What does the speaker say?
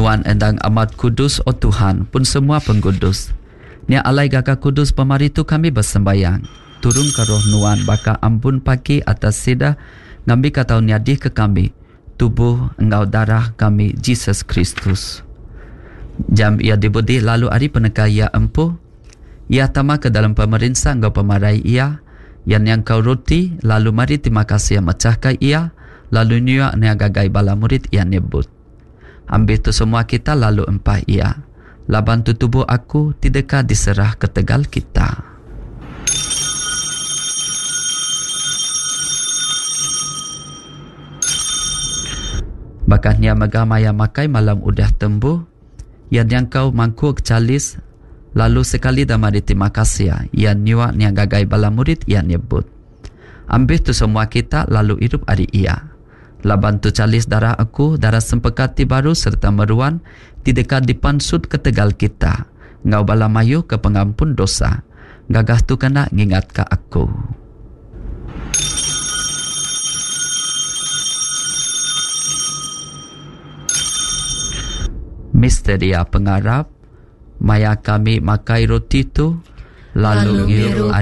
Nuan endang amat kudus, oh Tuhan, pun semua pengkudus. Nia alai gagah kudus pemari tu kami bersembayang. Turun ke roh Nuan, baka ampun pagi atas sida, ngambil katau niadih ke kami, tubuh engkau darah kami, Jesus Kristus. Jam ia dibudi lalu hari peneka ia empuh, ia tama ke dalam pemerintah engkau pemarai ia, yang kau roti, lalu mari terima kasih yang mecahkan ia, lalu niak nia gagai bala murid ia nyebut. Ambil tu semua kita lalu empah ia, laban tu tubuh aku tidakkah diserah ke tegal kita. Bahkan nia megamaya makai malam udah tembuh, yang kau mangkuk calis, lalu sekali dah mari terima kasih ia niak nia gagai bala murid ia nyebut. Ambil tu semua kita lalu hidup hari ia. Laban tu calis darah aku, darah sempekati baru serta meruan, tidakkah dipansut ke tegal kita. Ngau bala mayu ke pengampun dosa. Gagah tu kena ngingat ke aku. Misteria pengarap, maya kami makai roti tu, lalu ngiru